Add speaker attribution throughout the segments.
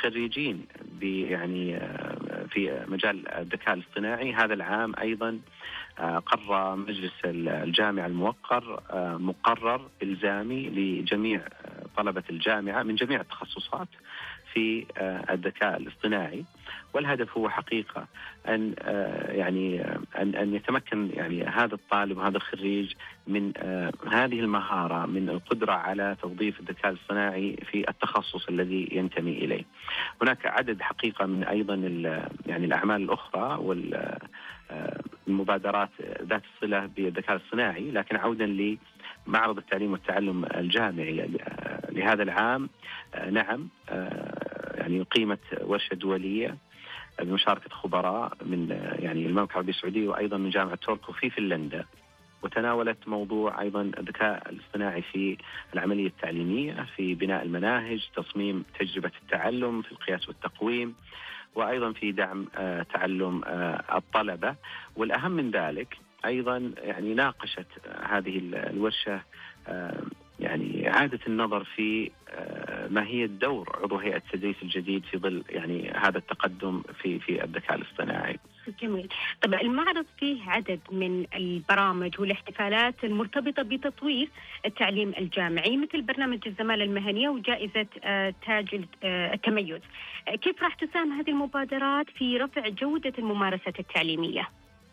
Speaker 1: الخريجين يعني في مجال الذكاء الاصطناعي. هذا العام أيضا قرر مجلس الجامعة الموقر مقرر إلزامي لجميع طلبة الجامعة من جميع التخصصات في الذكاء الاصطناعي، والهدف هو حقيقة أن أن يتمكن يعني هذا الطالب وهذا الخريج من هذه المهارة، من القدرة على توظيف الذكاء الاصطناعي في التخصص الذي ينتمي إليه. هناك عدد حقيقة من أيضا يعني الأعمال الأخرى والمبادرات ذات الصلة بالذكاء الاصطناعي، لكن عودا لمعرض التعليم والتعلم الجامعي لهذا العام، نعم يعني قيمة ورشة دولية بمشاركة خبراء من يعني المملكة العربية السعودية وأيضا من جامعة توركو في فنلندا، وتناولت موضوع أيضا الذكاء الاصطناعي في العملية التعليمية، في بناء المناهج، تصميم تجربة التعلم، في القياس والتقويم، وأيضا في دعم تعلم الطلبة. والأهم من ذلك أيضا يعني ناقشت هذه الورشة يعني إعادة النظر في ماهية دور عضو هيئة تدريس الجديد في ظل يعني هذا التقدم في الذكاء الاصطناعي.
Speaker 2: جميل. طبعا المعرض فيه عدد من البرامج والاحتفالات المرتبطة بتطوير التعليم الجامعي، مثل برنامج الزمالة المهنية وجائزة تاج التميز. كيف راح تساهم هذه المبادرات في رفع جودة الممارسات التعليمية؟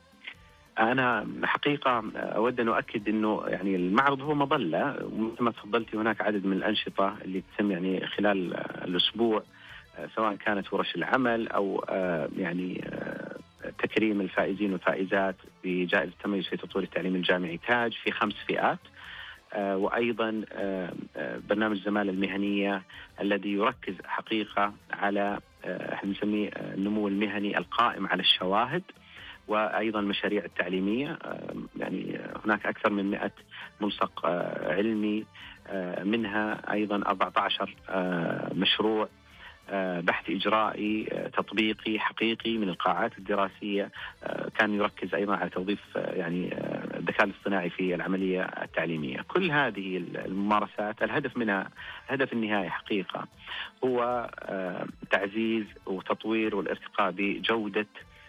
Speaker 1: أنا حقيقة أود أن أؤكد أنه يعني المعرض هو مظلة، ومثل ما تفضلتي هناك عدد من الأنشطة اللي تتم يعني خلال الأسبوع، سواء كانت ورش العمل أو يعني تكريم الفائزين والفائزات بجائزة التميز في تطوير التعليم الجامعي تاج في 5 فئات، وأيضا برنامج الزمالة المهنية الذي يركز حقيقة على احنا نسميه النمو المهني القائم على الشواهد، وأيضا المشاريع التعليمية. يعني هناك أكثر من 100 ملصق علمي، منها أيضا 14 مشروع بحث إجرائي تطبيقي حقيقي من القاعات الدراسية، كان يركز أيضا على توظيف يعني الذكاء الاصطناعي في العملية التعليمية. كل هذه الممارسات الهدف منها، هدف النهائي حقيقة هو تعزيز وتطوير والارتقاء بجودة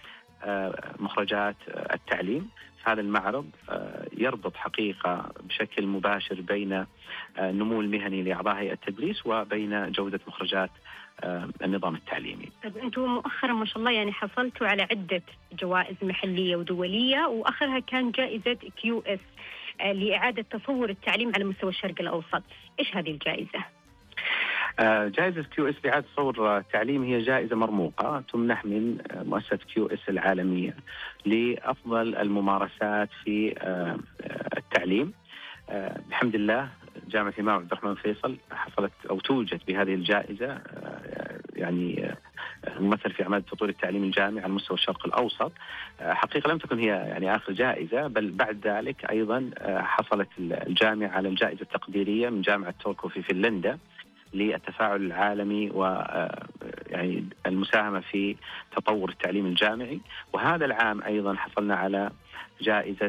Speaker 1: مخرجات التعليم. هذا المعرض يربط حقيقة بشكل مباشر بين النمو المهني لأعضاء هيئة التدريس وبين جودة مخرجات النظام التعليمي.
Speaker 2: طيب أنتم مؤخرا ما شاء الله يعني حصلتوا على عدة جوائز محلية ودولية، وآخرها كان جائزة QS لإعادة تصور التعليم على مستوى الشرق الأوسط. إيش هذه الجائزة؟
Speaker 1: جائزة QS لإعادة تصور التعليم هي جائزة مرموقة تمنح من مؤسسة QS العالمية لأفضل الممارسات في التعليم. الحمد لله جامعة الإمام عبد الرحمن فيصل حصلت أو توجت بهذه الجائزة، يعني ممثل في أعمال تطوير التعليم الجامعي على مستوى الشرق الأوسط. حقيقة لم تكن هي يعني آخر جائزة، بل بعد ذلك أيضا حصلت الجامعة على الجائزة التقديرية من جامعة توركو في فنلندا للتفاعل العالمي ويعني المساهمة في تطور التعليم الجامعي. وهذا العام أيضا حصلنا على جائزة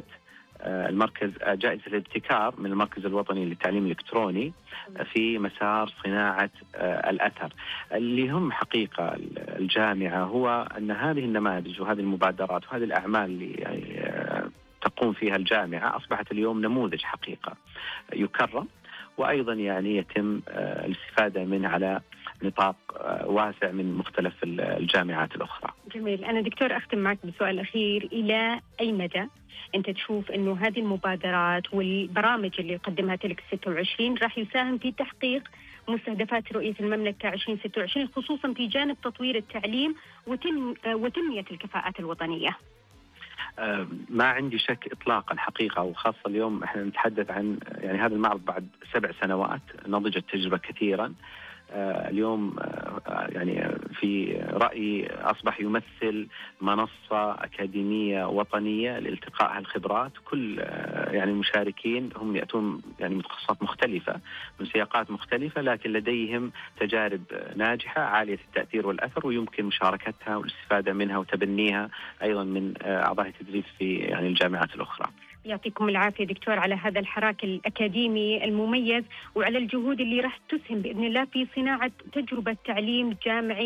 Speaker 1: جائزة الابتكار من المركز الوطني للتعليم الإلكتروني في مسار صناعة الأثر. اللي هم حقيقة الجامعة هو أن هذه النماذج وهذه المبادرات وهذه الأعمال اللي يعني تقوم فيها الجامعة أصبحت اليوم نموذج حقيقة يكرم، وأيضا يعني يتم الاستفادة منه على نطاق واسع من مختلف الجامعات الأخرى.
Speaker 2: جميل. أنا دكتور أختم معك بسؤال أخير، إلى أي مدى أنت تشوف أنه هذه المبادرات والبرامج اللي يقدمها تلك 26 راح يساهم في تحقيق مستهدفات رؤية المملكة 2026، خصوصا في جانب تطوير التعليم وتنمية الكفاءات الوطنية؟
Speaker 1: ما عندي شك إطلاقا حقيقة، وخاصة اليوم احنا نتحدث عن يعني هذا المعرض بعد 7 سنوات نضجت تجربة كثيرا. اليوم يعني في رأيي أصبح يمثل منصة أكاديمية وطنية لالتقاء الخبرات. كل يعني المشاركين هم يأتون يعني من تخصصات مختلفة من سياقات مختلفة، لكن لديهم تجارب ناجحة عالية التأثير والأثر، ويمكن مشاركتها والاستفادة منها وتبنيها أيضا من أعضاء التدريس في يعني الجامعات الأخرى.
Speaker 2: يعطيكم العافية دكتور على هذا الحراك الأكاديمي المميز، وعلى الجهود اللي راح تسهم بإذن الله في صناعة تجربة تعليم جامعي